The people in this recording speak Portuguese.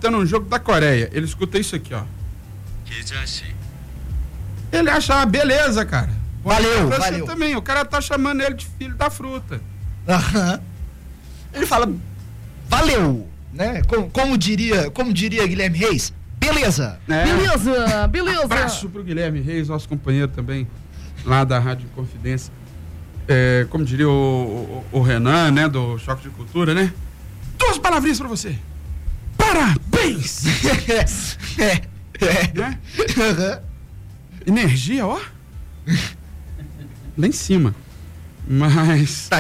assistindo um jogo da Coreia. Ele escuta isso aqui, ó. Ele acha, beleza, cara. Valeu, você valeu. Também, o cara tá chamando ele de filho da fruta. Ele fala, valeu, né? Como diria Guilherme Reis, beleza. Beleza. Abraço pro Guilherme Reis, nosso companheiro também, lá da Rádio Confidência. Como diria o Renan, né, do Choque de Cultura, né? 2 palavrinhas pra você. Parabéns! Né? Energia, ó. Lá em cima. Mas